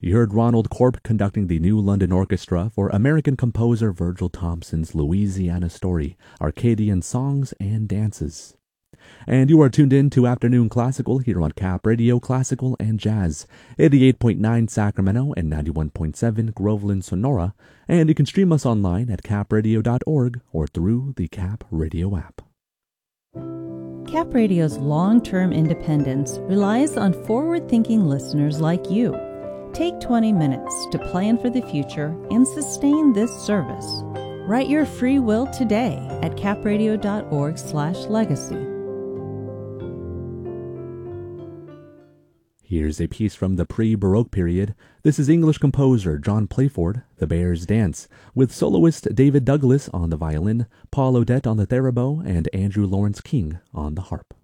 You heard Ronald Corp conducting the New London Orchestra for American composer Virgil Thompson's Louisiana Story, Arcadian Songs and Dances. And you are tuned in to Afternoon Classical here on Cap Radio Classical and Jazz, 88.9 Sacramento and 91.7 Groveland, Sonora, and you can stream us online at capradio.org or through the Cap Radio app. Cap Radio's long-term independence relies on forward-thinking listeners like you. Take 20 minutes to plan for the future and sustain this service. Write your free will today at capradio.org/legacy. Here's a piece from the pre-Baroque period. This is English composer John Playford, The Bear's Dance, with soloist David Douglas on the violin, Paul Odette on the theorbo, and Andrew Lawrence King on the harp.